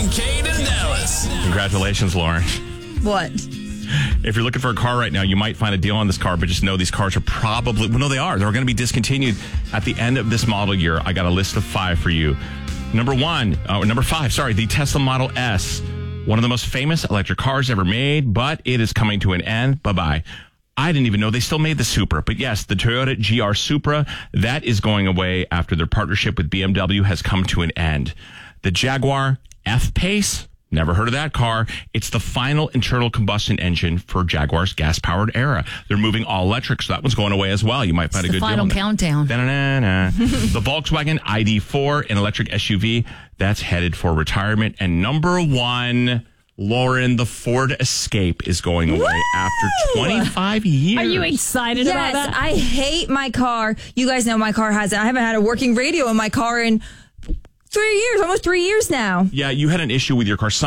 Kate in Dallas. Congratulations, Lauren. What? If you're looking for a car right now, you might find a deal on this car, but just know these cars are probably, well, no, they are. They're going to be discontinued at the end of this model year. I got a list of 5 for you. Number 5, the Tesla Model S. One of the most famous electric cars ever made, but it is coming to an end. Bye-bye. I didn't even know they still made the Supra. But yes, the Toyota GR Supra, that is going away after their partnership with BMW has come to an end. The Jaguar F-Pace, never heard of that car. It's the final internal combustion engine for Jaguar's gas-powered era. They're moving all electric, so that one's going away as well. You might find a good deal. The final countdown. The Volkswagen ID4, an electric SUV, that's headed for retirement. And number 1, Lauren, the Ford Escape is going away after 25 years. Are you excited about that? Yes, I hate my car. You guys know my car I haven't had a working radio in my car in 3 years, almost 3 years now. Yeah, you had an issue with your car.